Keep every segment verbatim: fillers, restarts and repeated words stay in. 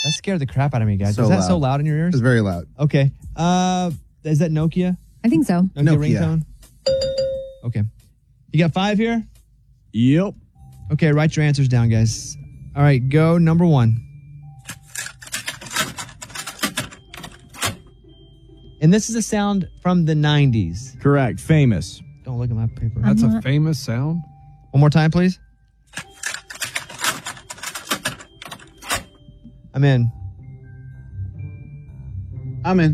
That scared the crap out of me, guys. So Is that loud. so loud in your ears? It's very loud. Okay. Uh, is that Nokia? I think so. Nokia, Nokia. ringtone? Okay. You got five here? Yep. Okay, write your answers down, guys. All right, go number one. And this is a sound from the nineties. Correct. Famous. Don't look at my paper. That's not- a famous sound. One more time, please. I'm in. I'm in.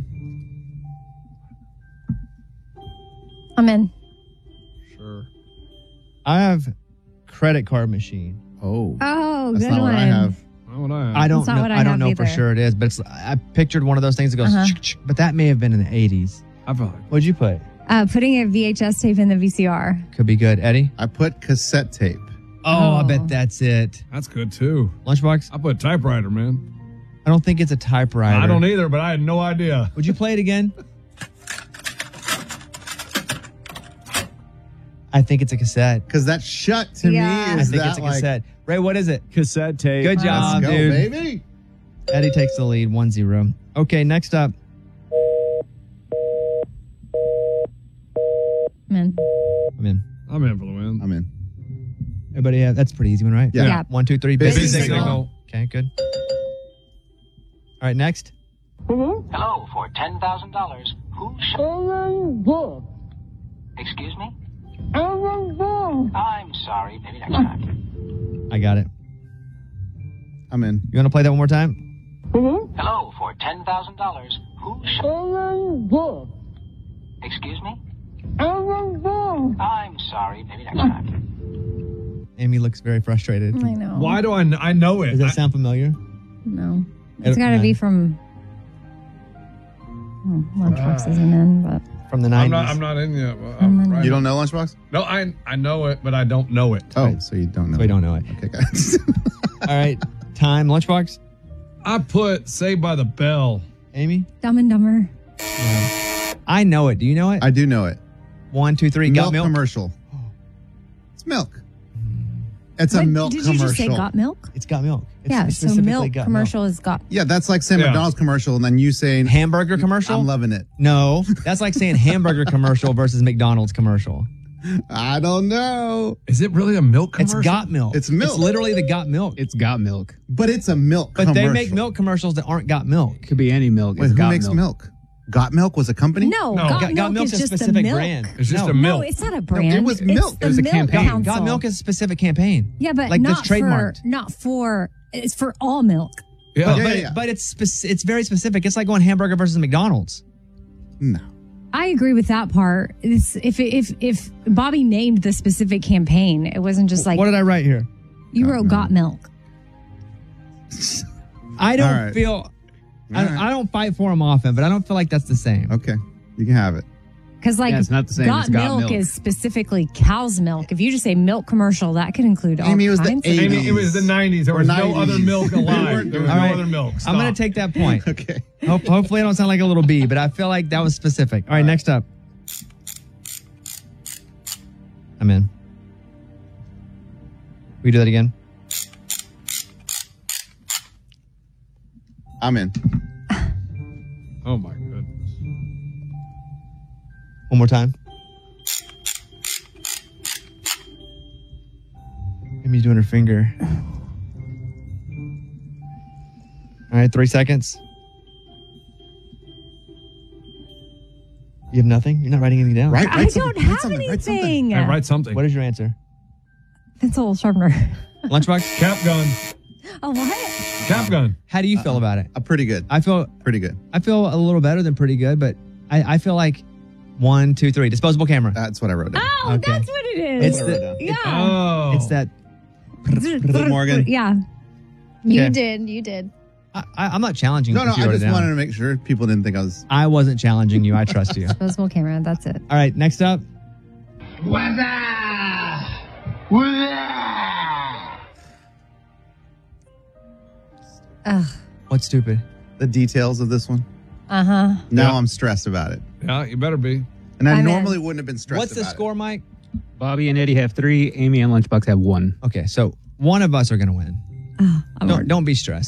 I'm in. Sure. I have credit card machine. Oh. Oh, That's good not one. what I have. What would I have? I don't That's not know. what I I, don't have know for either. sure it is, but it's, I pictured one of those things that goes, Uh-huh. ch- ch- but that may have been in the eighties. I feel like What'd you put? Uh, putting a V H S tape in the V C R. Could be good. Eddie? I put cassette tape. Oh, I Oh. bet that's it. that's good too. Lunchbox? I put typewriter, man. I don't think it's a typewriter. I don't either, but I had no idea. Would you play it again? I think it's a cassette. Because that shut to Yeah. me I is think that it's a like, cassette. Ray, what is it? Cassette tape. Good let's job, go, dude. baby. Eddie takes the lead, one zero. Okay, next up. I'm in. I'm in. I'm in for the win. I'm in. Everybody have, that's a pretty easy one, right? Yeah. Yeah. One, two, three. Busy Busy signal. signal. Okay, good. All right, next. Hello, for ten thousand dollars, who shall... Excuse me? I'm sorry, maybe next time. I got it. I'm in. You want to play that one more time? Hello, for ten thousand dollars, who shall... Excuse me? I'm sorry, maybe next time. Amy looks very frustrated. I know. Why do I? Kn- I know it. Does that I- sound familiar? No. I It's don't got to know. be from. Oh, Lunchbox isn't in, but. From the I'm nineties. not. I'm not in yet. Well, I'm I'm in. right. You don't know Lunchbox? No, I I know it, but I don't know it. Oh, so you don't know. So we don't know it. Okay, guys. All right, time. Lunchbox. I put Saved by the Bell. Amy? Dumb and Dumber. I know it. Do you know it? I do know it. One, two, three. Got milk, milk? commercial. It's milk. It's a What, milk did commercial. you just say got milk? It's got milk. It's Yeah, so specifically milk got commercial is got. Yeah, that's like saying Yeah. McDonald's commercial and then you saying Hamburger commercial? I'm loving it. No, that's like saying hamburger commercial versus McDonald's commercial. I don't know. Is it really a milk commercial? It's got milk. It's milk. It's literally the got milk. It's got milk. But it's a milk But commercial. they make milk commercials that aren't got milk. Could be any milk. Wait, It's who got makes milk. milk? Got Milk was a company? No, No, got, Got, got milk milk's is a just the specific milk. brand. It's just no. a milk. No, it's not a brand. it was It's milk. the It was a milk campaign. Got, Council. got milk is a specific campaign. Yeah, but like not that's trademarked. for not for. It's for all milk. Yeah. But, Yeah, but, yeah, yeah. but it's spec- it's very specific. It's like going hamburger versus McDonald's. No. I agree with that part. It's, if if if Bobby named the specific campaign, it wasn't just like What did I write here? you Got wrote milk. "got milk." I don't All right. feel. I, All right. I don't fight for them often, but I don't feel like that's the same. Okay. You can have it. Because like Yeah, it's not the same got as got milk, milk. is specifically cow's milk. If you just say milk commercial, that could include all Amy, it was the kinds of eighties. Amy, it was the nineties. There Or was no nineties. other milk They alive. weren't There was doing no it. other milk. I'm going Stop. to take that point. Okay. Hope, hopefully, I don't sound like a little bee, but I feel like that was specific. All right, next up. I'm in. We do that again. I'm in. Oh my goodness. One more time. Amy's doing her finger. All right, three seconds. You have nothing? You're not writing anything down? Right? I Write don't something, have write something, write something. anything. Hey, write something. What is your answer? Pencil sharpener. Lunchbox? Cap gun. Oh what? Cap gun. How do you feel about it? Uh, pretty good. I feel Pretty good. I feel a little better than pretty good, but I, I feel like one, two, three. Disposable camera. That's what I wrote down. Oh, Okay. that's what it is. It's the- yeah. Oh. It's that. Morgan. Yeah. You Okay. did. You did. I, I, I'm not challenging you. No, no, if you I wrote it just down. wanted to make sure people didn't think I was. I wasn't challenging you. I trust you. Disposable camera. That's it. All right, next up. Ugh. What's stupid? The details of this one. Uh huh. Now Yeah. I'm stressed about it. Yeah, you better be. And I I'm in. normally wouldn't have been stressed What's the about score, Mike? Bobby and Eddie have three. Amy and Lunchbox have one. Okay, so one of us are going to win. I'm Don't, don't be stressed.